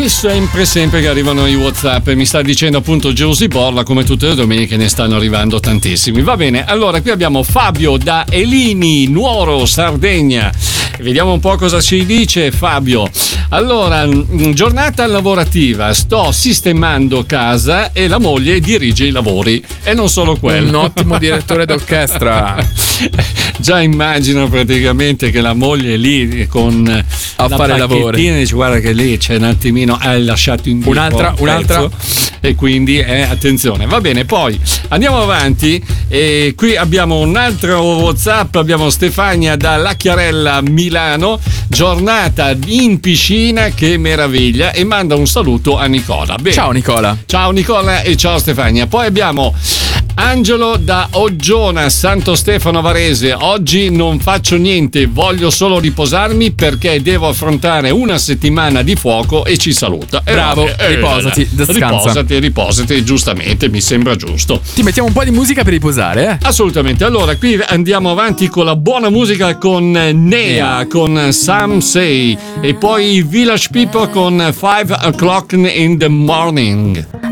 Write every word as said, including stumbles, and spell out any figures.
qui sempre sempre che arrivano i WhatsApp, mi sta dicendo appunto Giusy Borla, come tutte le domeniche ne stanno arrivando tantissimi. Va bene, allora qui abbiamo Fabio da Elini, Nuoro, Sardegna. Vediamo un po' cosa ci dice Fabio. Allora, giornata lavorativa, sto sistemando casa e la moglie dirige i lavori. E non solo quello. Un ottimo direttore d'orchestra. Già immagino praticamente che la moglie è lì con a la fare lavori. E dice guarda che lì c'è un attimino, hai lasciato indietro un'altra, un un'altra. E quindi eh, attenzione. Va bene, poi andiamo avanti e qui abbiamo un altro WhatsApp, abbiamo Stefania da La Chiarella, Milano. Giornata in piscina, che meraviglia, e manda un saluto a Nicola. Bene. Ciao Nicola. Ciao Nicola e ciao Stefania. Poi abbiamo Angelo da Oggiona, Santo Stefano Varese. Oggi non faccio niente, voglio solo riposarmi perché devo affrontare una settimana di fuoco e ci saluta. E bravo, vabbè, riposati, eh, descansa. Riposati, riposati, giustamente, mi sembra giusto. Ti mettiamo un po' di musica per riposare, eh? Assolutamente. Allora, qui andiamo avanti con la buona musica con Nea, con Some Say, e poi Village People con Five O'Clock in the Morning.